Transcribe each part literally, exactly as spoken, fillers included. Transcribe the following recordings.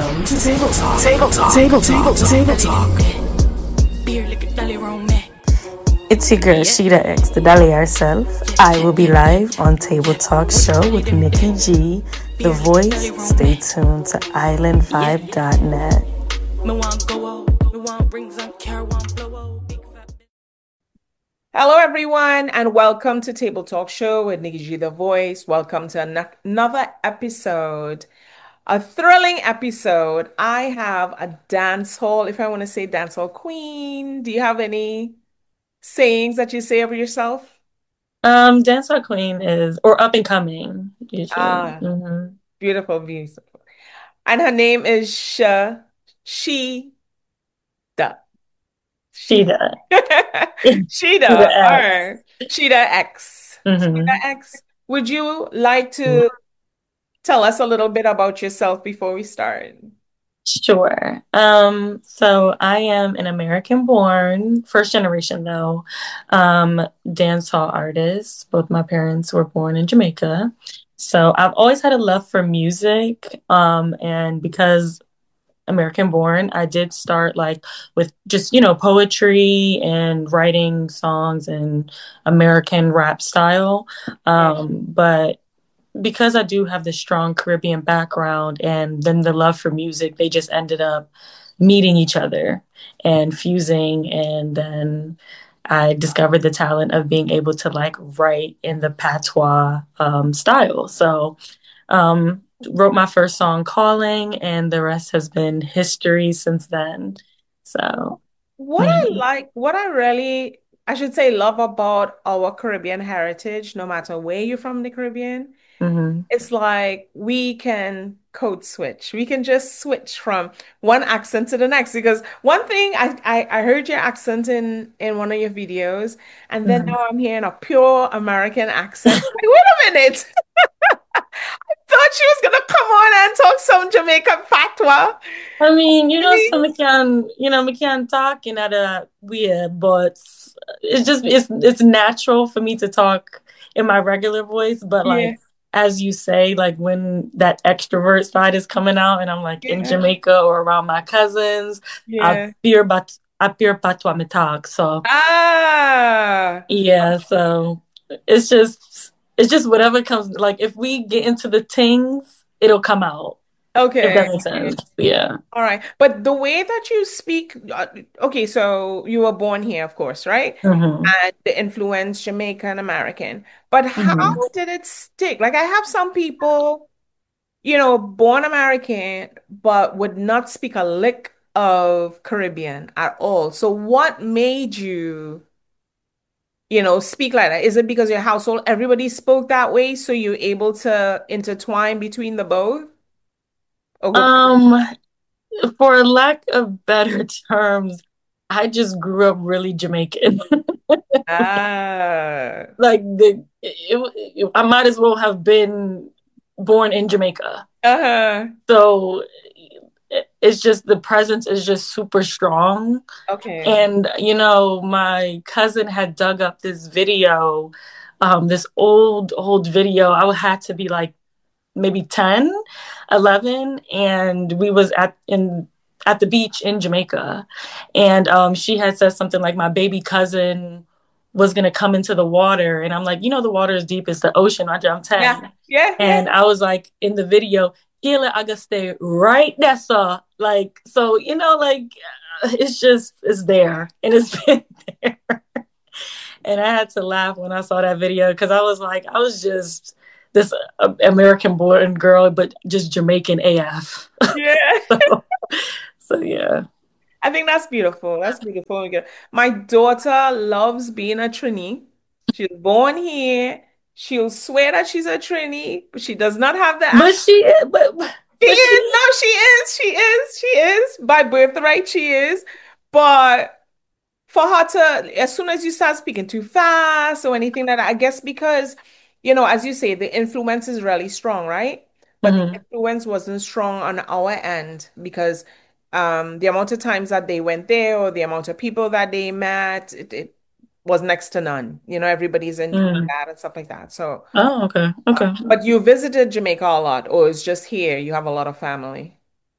Welcome to Table Talk. Table Talk. Table Talk. Table Talk. It's your girl Sheeta X, the Dolly herself. I will be live on Table Talk Show with Nikki G, The Voice. Stay tuned to island vibe dot net. Hello, everyone, and welcome to Table Talk Show with Nikki G, The Voice. Welcome to an- another episode, a thrilling episode. I have a dance hall, if I want to say dance hall queen. Do you have any sayings that you say of yourself? Um, Dancehall Queen is, or up and coming, usually. Ah, Mm-hmm. beautiful, beautiful. And her name is Sha, She, Da. Sheeta. Sheeta, all right. X. Sheeta X. Sheeta Mm-hmm. X. Would you like to tell us a little bit about yourself before we start? Sure. Um, so I am an American born, first generation though, um, dancehall artist. Both my parents were born in Jamaica. So I've always had a love for music. Um, and because American born, I did start like with just, you know, poetry and writing songs and American rap style. Yeah. Um, but because I do have this strong Caribbean background and then the love for music, they just ended up meeting each other and fusing. And then I discovered the talent of being able to like write in the patois um, style. So, um, wrote my first song, Calling, and the rest has been history since then. So, What I mhm, like, what I really, I should say, love about our Caribbean heritage, no matter where you're from the Caribbean, mhm. it's like we can code switch. We can just switch from one accent to the next. Because one thing I, I, I heard your accent in in one of your videos, and then Mhm. now I'm hearing a pure American accent. Like, wait a minute. Thought she was gonna come on and talk some Jamaican patois. I mean, you know, so Really? we can, you know, we can talk in at a weird, but it's just it's it's natural for me to talk in my regular voice. But Yeah, like as you say, like when that extrovert side is coming out, and I'm like in yeah, Jamaica or around my cousins, I yeah. fear but I fear patois me talk. So Ah, yeah, so it's just it's just whatever comes. Like if we get into the tings, it'll come out. If okay. that makes Okay. sense. Yeah. All right. But the way that you speak, uh, okay, so you were born here, of course, right? hmm And the influence Jamaican American. But how hmm did it stick? Like I have some people, you know, born American, but would not speak a lick of Caribbean at all. So what made you, you know, speak like that? Is it because your household, everybody spoke that way, so you're able to intertwine between the both? Okay. Um, for lack of better terms, I just grew up really Jamaican. Ah. Like the it, it- I might as well have been born in Jamaica. Uh-huh. So it, it's just the presence is just super strong. Okay. And you know, my cousin had dug up this video, um, this old, old video. I had to be like maybe ten, eleven, and we was at in at the beach in Jamaica. And um, she had said something like my baby cousin was gonna come into the water. And I'm like, you know, the water is deep, it's the ocean. I I'm Yeah. ten. Yeah. Yeah. And I was like in the video, Gila, I gotta stay right there, sir. Like, so, you know, like it's just it's there and it's been there. And I had to laugh when I saw that video because I was like, I was just this uh, American born girl, but just Jamaican A F. Yeah. so, so, yeah. I think that's beautiful. That's beautiful. My daughter loves being a Trini. She was born here. She'll swear that she's a Trini, but she does not have the But accent. she, but, She but is. she, No, she is. She is. She is. By birthright, she is. But for her to, as soon as you start speaking too fast or anything like that, I guess because, you know, as you say, the influence is really strong, right? But the Mhm. influence wasn't strong on our end because um, the amount of times that they went there or the amount of people that they met, it, it was next to none. You know, everybody's enjoying Mm. that and stuff like that. So, Oh, okay, uh, okay. but you visited Jamaica a lot, or it's just here, you have a lot of family.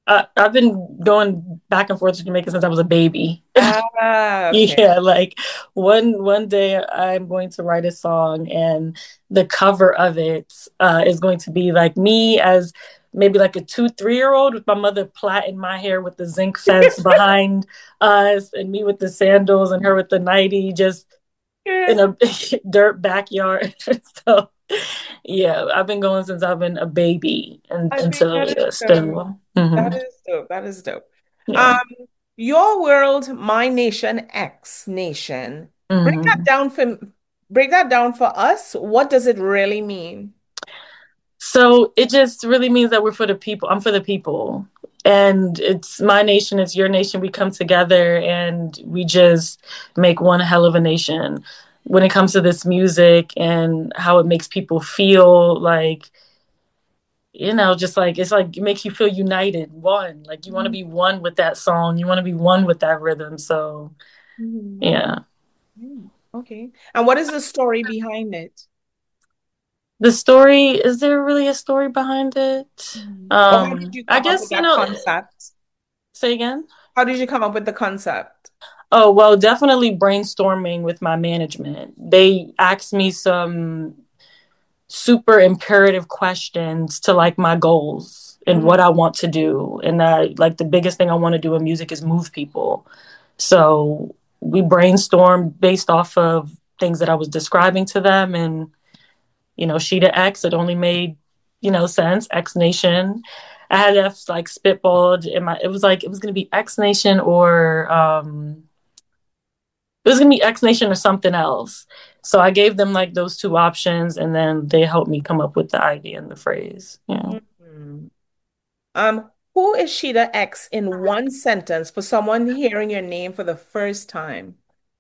I, I've been going back and forth to Jamaica since I was a baby. Ah, okay. Yeah, like one one day I'm going to write a song and the cover of it uh, is going to be like me as maybe like a two, three year old with my mother plaiting my hair with the zinc fence behind us and me with the sandals and her with the nightie just in a dirt backyard. So yeah, I've been going since I've been a baby and I think until that is yeah, dope. still. That Hmm. is dope. That is dope. Yeah. Um, Your World, My Nation, X Nation. Break that Hmm. down for break that down for us. What does it really mean? So it just really means that we're for the people. I'm for the people. And it's my nation, it's your nation. We come together and we just make one hell of a nation. When it comes to this music and how it makes people feel like, you know, just like it's like it makes you feel united, one. Like you want to be one with that song, you want to be one with that rhythm. So, Mhm. yeah. Mm, okay. And what is the story behind it? The story, is there really a story behind it? Mhm. Or how did Um, you I come up with guess, you that know, concept? say again. How did you come up with the concept? Oh, well, definitely brainstorming with my management. They asked me some super imperative questions to like my goals and Mhm. what I want to do. And I like the biggest thing I want to do in music is move people. So we brainstormed based off of things that I was describing to them. And, you know, Sheeta X, it only made, you know, sense. X Nation. I had to like spitballed in my, it was like, it was going to be X Nation or, um, it was gonna be X Nation or something else. So I gave them like those two options, and then they helped me come up with the idea and the phrase. Yeah, Mhm. Um, who is Sheeta X in one sentence for someone hearing your name for the first time?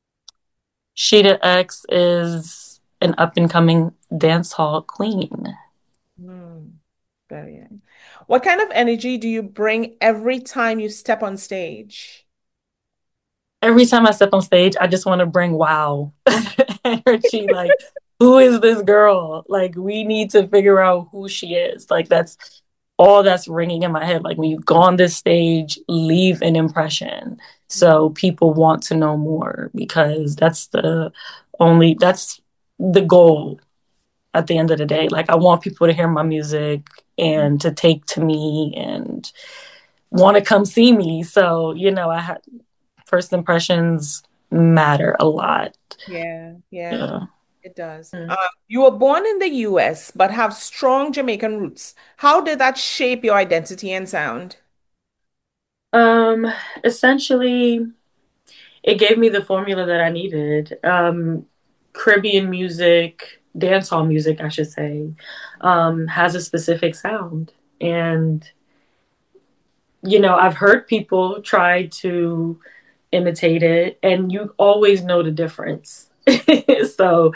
Sheeta X is an up and coming dance hall queen. Hmm. Brilliant. What kind of energy do you bring every time you step on stage? Every time I step on stage, I just want to bring wow energy. Like, who is this girl? Like, we need to figure out who she is. Like, that's all that's ringing in my head. Like, when you go on this stage, leave an impression. So people want to know more because that's the only, that's the goal at the end of the day. Like, I want people to hear my music and to take to me and want to come see me. So, you know, I had first impressions matter a lot. Yeah, yeah, Yeah. it does. Uh, you were born in the U S, but have strong Jamaican roots. How did that shape your identity and sound? Um, Essentially, it gave me the formula that I needed. Um, Caribbean music, dancehall music, I should say, um, has a specific sound. And, you know, I've heard people try to imitate it, and you always know the difference. So,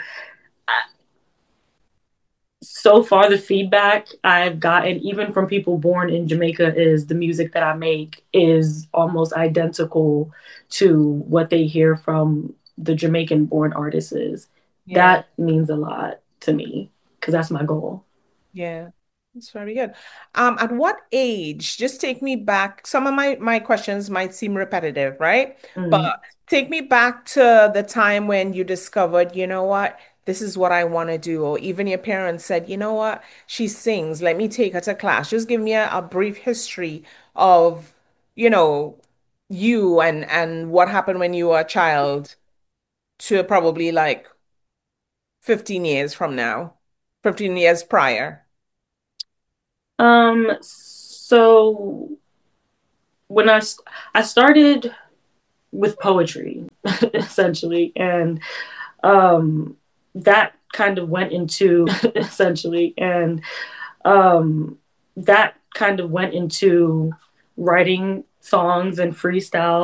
so far the feedback I've gotten, even from people born in Jamaica, is the music that I make is almost identical to what they hear from the Jamaican born artists. Is. Yeah, That means a lot to me because that's my goal. yeah, that's very good. Um, at what age, just take me back. Some of my my questions might seem repetitive, right? But Mm. take me back to the time when you discovered, you know what, this is what I want to do, or even your parents said, you know what, she sings, let me take her to class. Just give me a, a brief history of, you know, you and and what happened when you were a child to probably like fifteen years from now, fifteen years prior. Um, so when I I started with poetry essentially, and um, that kind of went into essentially, and um, that kind of went into writing songs and freestyle